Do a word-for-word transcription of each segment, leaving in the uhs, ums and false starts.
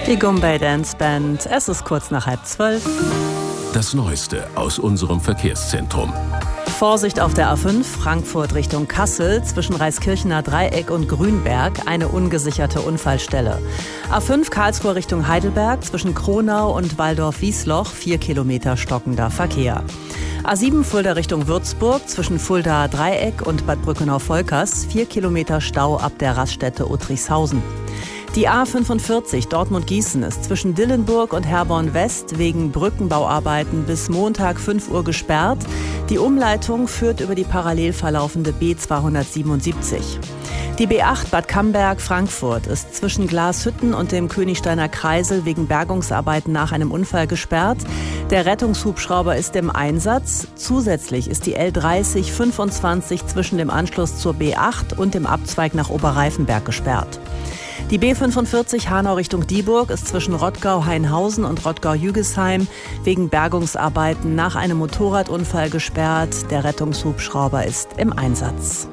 Die Gumbay Dance Band. Es ist kurz nach halb zwölf. Das Neueste aus unserem Verkehrszentrum. Vorsicht auf der A fünf, Frankfurt Richtung Kassel, zwischen Reiskirchener Dreieck und Grünberg, eine ungesicherte Unfallstelle. A fünf Karlsruhe Richtung Heidelberg, zwischen Kronau und Waldorf-Wiesloch, vier Kilometer stockender Verkehr. A sieben Fulda Richtung Würzburg, zwischen Fulda Dreieck und Bad Brückenau-Volkers, vier Kilometer Stau ab der Raststätte Uttrichshausen. Die A fünfundvierzig Dortmund-Gießen ist zwischen Dillenburg und Herborn West wegen Brückenbauarbeiten bis Montag fünf Uhr gesperrt. Die Umleitung führt über die parallel verlaufende B zweihundertsiebenundsiebzig. Die B acht Bad Camberg-Frankfurt ist zwischen Glashütten und dem Königsteiner Kreisel wegen Bergungsarbeiten nach einem Unfall gesperrt. Der Rettungshubschrauber ist im Einsatz. Zusätzlich ist die L dreißig fünfundzwanzig zwischen dem Anschluss zur B acht und dem Abzweig nach Oberreifenberg gesperrt. Die B fünfundvierzig Hanau Richtung Dieburg ist zwischen Rottgau-Hainhausen und Rottgau-Jügesheim wegen Bergungsarbeiten nach einem Motorradunfall gesperrt. Der Rettungshubschrauber ist im Einsatz.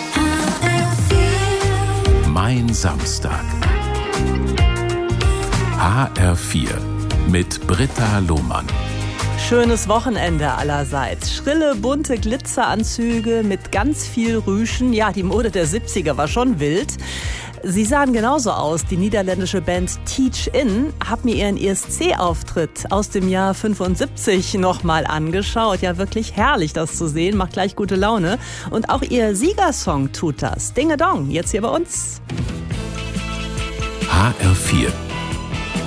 Mein Samstag. H R vier mit Britta Lohmann. Schönes Wochenende allerseits. Schrille, bunte Glitzeranzüge mit ganz viel Rüschen. Ja, die Mode der siebziger war schon wild. Sie sahen genauso aus. Die niederländische Band Teach In hat mir ihren E S C-Auftritt aus dem Jahr fünfundsiebzig nochmal angeschaut. Ja, wirklich herrlich, das zu sehen. Macht gleich gute Laune. Und auch ihr Siegersong tut das. Dinge Dong, jetzt hier bei uns. H R vier